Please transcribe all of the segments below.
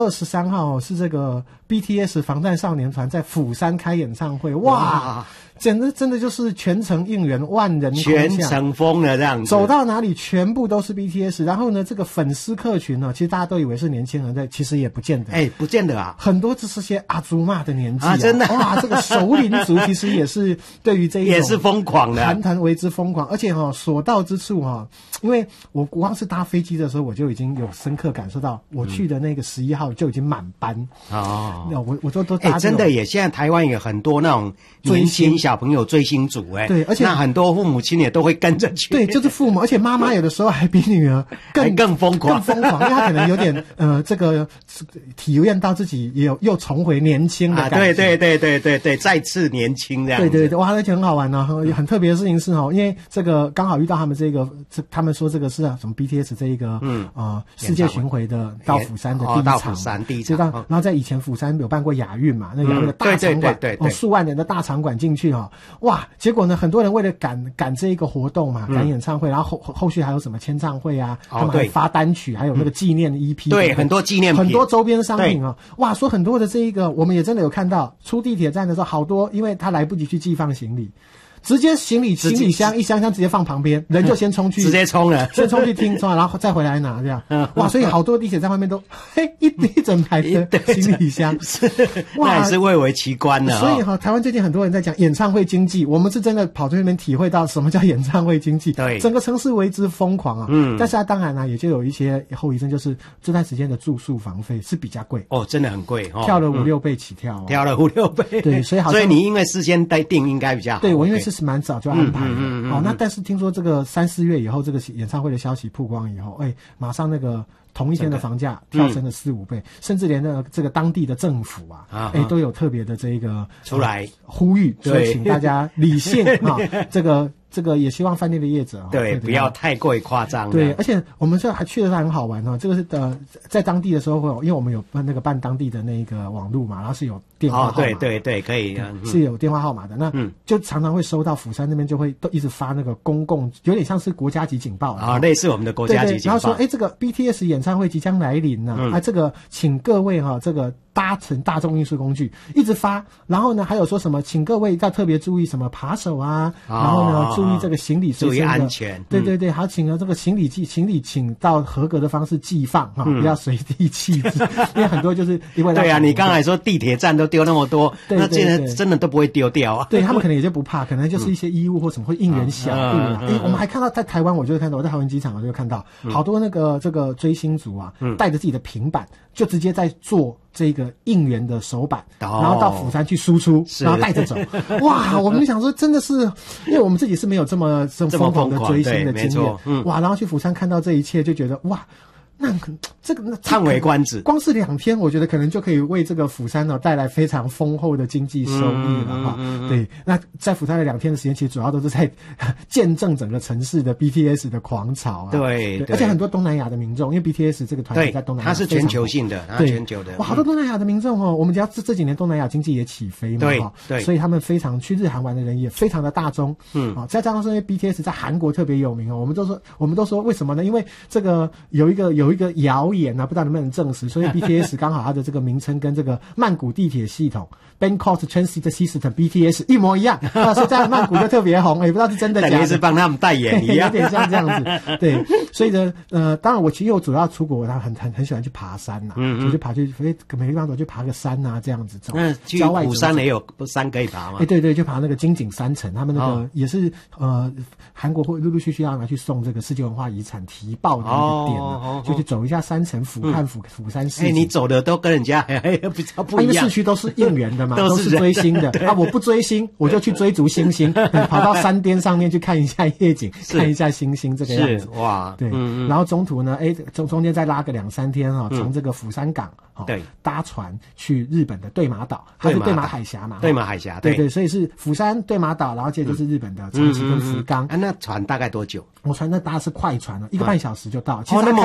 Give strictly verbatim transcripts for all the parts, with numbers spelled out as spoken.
二十三号是这个 B T S 防弹少年团在釜山开演唱会，哇，哇简直真的就是全城应援，万人空巷， 全城疯了这样子， 走到哪里全部都是 B T S。然后呢，这个粉丝客群呢，其实大家都以为是年轻人在，其实也不见得， 哎，不见得啊， 很多只是些阿祖玛的年纪啊， 啊真的哇，这个熟龄族其实也是对于这一种也是疯狂的， 韩团为之疯狂，而且哈、哦、所到之处哈、哦，因为我光是搭飞机的时候，我就已经有深刻感受到，我去的那个十一号就已经满班哦，那我我就都搭、 欸、真的耶，现在台湾有很多那种年轻小朋友追星族哎， 对，而且那很多父母亲也都会跟着去， 对，就是父母，而且妈妈有的时候还比女儿更更疯狂， 更疯狂，因为她可能有点呃这个体验到自己也有又重回年轻的感觉，啊、 对对对对对对，再次年轻这样子， 对对对，哇，而且很好玩呢、啊，很特别的事情是哦，因为这个刚好遇到他们这个，这他们说这个是什么 B T S 这一个嗯呃世界巡回的到釜山的第一场， 哦、到釜山第一场， 然后在以前釜山有办过亚运嘛，那亚运的大场馆， 嗯、对对对对对， 哦，数万人的大场馆进去哦，哇，结果呢，很多人为了赶赶这一个活动嘛，赶演唱会，嗯、然后后后续还有什么签唱会啊， 哦、 他们还发单曲，还有那个纪念 E P，、 嗯、对，很多纪念品， 很多周边商品哦，哇，说很多的这一个，我们也真的有看到，出地铁站的时候，好多，因为他来不及去寄放行李。直接行李行李箱一箱箱直接放旁边，人就先冲去， 直接冲了， 先冲去听，冲了，然后再回来拿这样。哇，所以好多地铁站外面都嘿一一整排的行李箱， 哇，那也是蔚为奇观了、哦。 所以哈，台湾最近很多人在讲演唱会经济，我们是真的跑去那边体会到什么叫演唱会经济， 对， 整个城市为之疯狂啊。嗯，但是它当然呢、啊，也就有一些后遗症，就是这段时间的住宿房费是比较贵哦，真的很贵哦， 跳了五六倍起跳、哦， 跳了五六倍， 对，所以好像， 所以你因为事先待定应该比较好。 对，我因为是蛮早就安排。嗯嗯嗯嗯好、哦，那但是听说这个三四月以后，这个演唱会的消息曝光以后，哎，马上那个同一天的房价跳升了四五倍，嗯、甚至连那个这个当地的政府啊，哎、啊，都有特别的这个出来、 呃、呼吁，说请大家理性啊，这个。这个也希望饭店的业者对，不要太过于夸张。 对，而且我们这还去的还很好玩哦。这个是呃，在当地的时候会有，因为我们有办那个办当地的那个网路嘛，然后是有电话号码。 哦，对对对，可以， 嗯、是有电话号码的。那嗯，就常常会收到釜山那边就会都一直发那个公共，有点像是国家级警报啊、哦，类似我们的国家级警报。 对对然后说，哎，这个 B T S 演唱会即将来临呢、啊，嗯、啊，这个请各位哈、啊，这个。搭乘大众运输工具一直发，然后呢，还有说什么，请各位要特别注意什么扒手啊，哦、然后呢，注意这个行李随身的， 注意安全。 对对对，还请了这个行李寄行李，请到合格的方式寄放哈，嗯、不要随地弃置，因为很多就是因为对啊，你刚才说地铁站都丢那么多，对对对那现在真的都不会丢掉啊。 对他们可能也就不怕，可能就是一些衣物或什么会应援小物啊。哎、嗯嗯，我们还看到在台湾，我就会看到我在桃园机场我就会看到好多那个这个追星族啊，嗯、带着自己的平板就直接在做。这个应援的手板， 哦、 然后到釜山去输出，然后带着走。哇，我们就想说，真的是，因为我们自己是没有这么这么疯狂的追星的经验，嗯、哇，然后去釜山看到这一切，就觉得哇。那这个那叹为观止， 光是两天，我觉得可能就可以为这个釜山呢带来非常丰厚的经济收益了哈。嗯嗯嗯、对，那在釜山的两天的时间，其实主要都是在见证整个城市的 B T S 的狂潮啊。 对， 对而且很多东南亚的民众，因为 B T S 这个团体在东南亚， 它是全球性的， 对， 全球的。 哇，好多东南亚的民众哦，我们只要这这几年东南亚经济也起飞嘛， 对对， 所以他们非常去日韩玩的人也非常的大众。嗯，啊，再加上是因为 B T S 在韩国特别有名哦，我们都说我们都说为什么呢？因为这个有一个有一个谣言。不知道能不能证实，所以 B T S 刚好它的这个名称跟这个曼谷地铁系统 Bangkok Transit System B T S 一模一样，啊，所以在曼谷就特别红，也不知道是真的假的， 等于是帮他们代言一样， 有点像这样子。对，所以呢，呃，当然我其实我主要出国，他很很很喜欢去爬山呐、啊，嗯嗯就去爬去每个地方都去爬个山啊，这样子走。 那郊外釜山也有山可以爬吗？ 哎，对对，就爬那个金井山城，他们那个、哦、也是呃，韩国会陆陆续续要拿去送这个世界文化遗产提报的一个点啊，哦、就去走一下山城。俯瞰釜釜山市， 哎，你走的都跟人家比较不一样， 因为市区都是应援的嘛，都是追星的啊。我不追星，我就去追逐星星，跑到山巅上面去看一下夜景，看一下星星，这个样子。 哇， 对，嗯嗯然后中途呢，哎，中中间再拉个两三天哈、哦，从这个釜山港哈、哦， 对， 搭船去日本的对马岛，它是对马海峡嘛， 对马海峡， 对对，所以是釜山对马岛，然后接着就是日本的长崎跟福冈。 啊，那船大概多久？ 我船那搭的是快船了，一个半小时就到。 哦，那么快哦！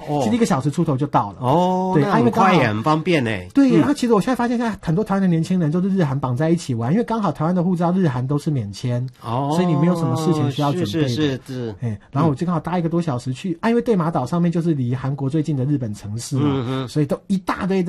其实一个小时出头就到了。 哦， 对， 那很快也很方便呢。 对，然后其实我现在发现，现在很多台湾的年轻人都是日韩绑在一起玩，因为刚好台湾的护照日韩都是免签，哦，所以你没有什么事情需要准备的。 是是是， 哎，然后我就刚好搭一个多小时去，啊，因为对马岛上面就是离韩国最近的日本城市嘛，嗯嗯，所以都一大堆的。